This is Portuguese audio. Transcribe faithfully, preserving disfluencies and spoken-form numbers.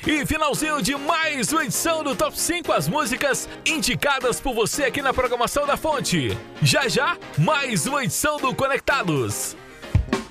E finalzinho de mais uma edição do Top cinco, as músicas indicadas por você aqui na programação da Fonte. Já já, mais uma edição do Conectados.